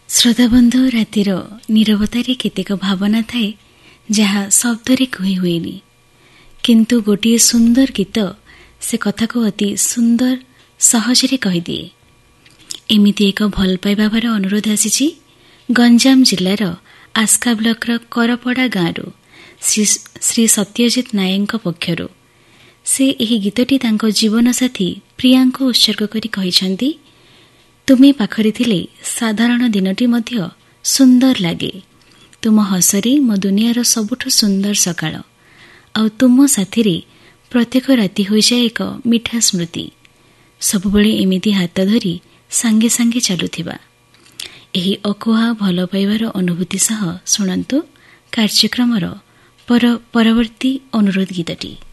ଶ୍ରୋତାବନ୍ଧୁ, ରାତିର ନୀରବତାରେ କେତେକ ଭାବନା ଥାଏ ଯାହା ଶବ୍ଦରେ କହି ହୁଏନି, କିନ୍ତୁ ଗୋଟିଏ ସୁନ୍ଦର ଗୀତ ସେ କଥାକୁ ଅତି ସୁନ୍ଦର ସହଜରେ କହିଦିଏ। ଏମିତି ଏକ ଭଲ ପାଇବାର ଅନୁରୋଧ ଆସିଛି ଗଞ୍ଜାମ ଜିଲ୍ଲାର ଆସ୍କା ବ୍ଲକର କରପଡ଼ା ଗାଁରୁ ଶ୍ରୀ ସତ୍ୟଜିତ ନାୟକଙ୍କ ପକ୍ଷରୁ। ସେ ଏହି ଗୀତଟି ତାଙ୍କ ଜୀବନସାଥୀ ପ୍ରିୟାଙ୍କୁ ଉତ୍ସର୍ଗ କରି କହିଛନ୍ତି, ତୁମେ ପାଖରେ ଥିଲେ ସାଧାରଣ ଦିନଟି ମଧ୍ୟ ସୁନ୍ଦର ଲାଗେ। ତୁମ ହସରେ ମୋ ଦୁନିଆର ସବୁଠୁ ସୁନ୍ଦର ସକାଳ, ଆଉ ତୁମ ସାଥିରେ ପ୍ରତ୍ୟେକ ରାତି ହୋଇଯାଏ ଏକ ମିଠା ସ୍ମୃତି। ସବୁବେଳେ ଏମିତି ହାତ ଧରି ସାଙ୍ଗେ ସାଙ୍ଗେ ଚାଲୁଥିବା। ଏହି ଅକୁହା ଭଲ ପାଇବାର ଅନୁଭୂତି ସହ ଶୁଣନ୍ତୁ କାର୍ଯ୍ୟକ୍ରମର ପରବର୍ତ୍ତୀ ଅନୁରୋଧ ଗୀତଟି।